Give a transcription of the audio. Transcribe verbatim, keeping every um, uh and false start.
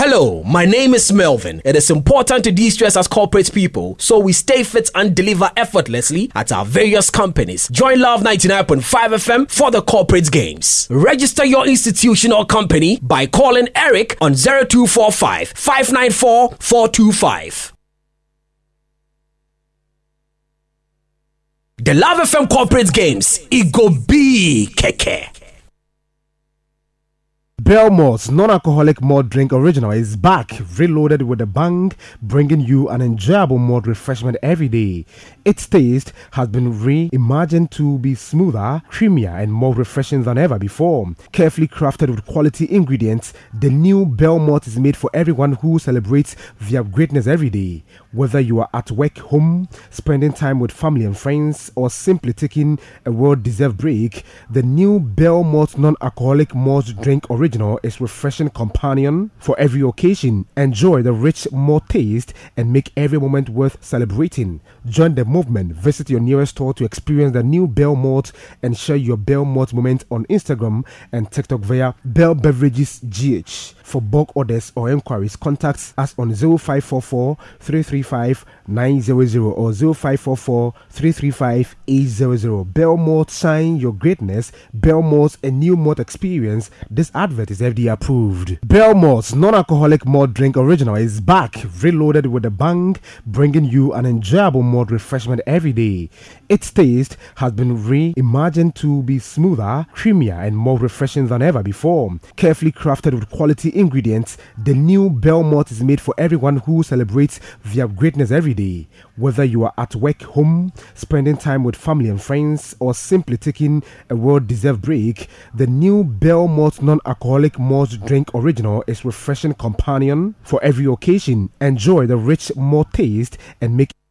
Hello, my name is Melvin. It is important to de-stress as corporate people, so we stay fit and deliver effortlessly at our various companies. Join Love ninety-nine point five F M for the corporate games. Register your institution or company by calling Eric on zero two four five, five nine four, four two five. The Love F M corporate games, it go be keke. Belmore's non-alcoholic malt drink original is back, reloaded with a bang, bringing you an enjoyable malt refreshment every day. Its taste has been reimagined to be smoother, creamier, and more refreshing than ever before. Carefully crafted with quality ingredients, the new Belmore is made for everyone who celebrates their greatness every day. Whether you are at work, home, spending time with family and friends, or simply taking a well-deserved break, the new Belmore non-alcoholic malt drink original is refreshing companion for every occasion. Enjoy the rich malt taste and make every moment worth celebrating. Join the movement. Visit your nearest store to experience the new Bell Malt and share your Bell Malt moment on Instagram and TikTok via Bell Beverages G H. For bulk orders or inquiries, contact us on zero five four four, three three five, nine zero zero or zero five four four, three three five, eight zero zero. Bell Malt, shine your greatness. Bell Malt, a new malt experience. This advert is F D A approved. Bell Malt's non-alcoholic malt drink original is back, reloaded with a bang, bringing you an enjoyable malt refreshment every day. Its taste has been reimagined to be smoother, creamier, and more refreshing than ever before. Carefully crafted with quality ingredients, the new Bell Malt is made for everyone who celebrates their greatness every day. Whether you are at work, home, spending time with family and friends, or simply taking a well-deserved break, the new Bell Malt non-alcoholic malt drink original is refreshing companion for every occasion. Enjoy the rich malt taste and make